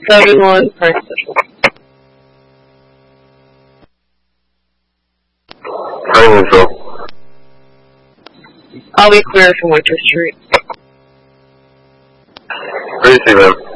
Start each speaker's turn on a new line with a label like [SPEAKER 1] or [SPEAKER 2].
[SPEAKER 1] 71 person.
[SPEAKER 2] I think so.
[SPEAKER 1] I'll be clear from Winter Street.
[SPEAKER 2] Where do you see them?